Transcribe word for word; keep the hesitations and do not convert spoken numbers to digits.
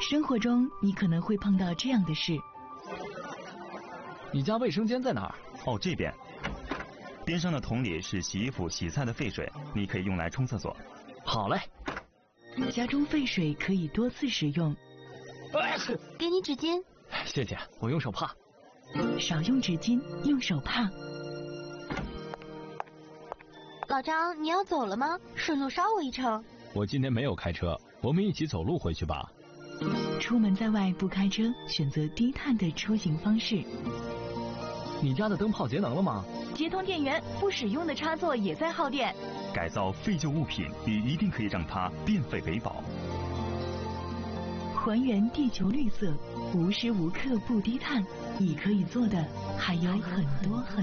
生活中你可能会碰到这样的事。 你家卫生间在哪儿？ 哦，这边。边上的桶里是洗衣服、洗菜的废水，你可以用来冲厕所。 好嘞。 家中废水可以多次使用。 给你纸巾。 谢谢，我用手帕。 少用纸巾，用手帕。 老张，你要走了吗？顺路捎我一程。 我今天没有开车，我们一起走路回去吧。 出门在外不开车，选择低碳的出行方式。 你家的灯泡节能了吗？ 接通电源，不使用的插座也在耗电。 改造废旧物品，你一定可以让它变废为宝。 还原地球绿色，无时无刻不低碳，你可以做的还有很多很多。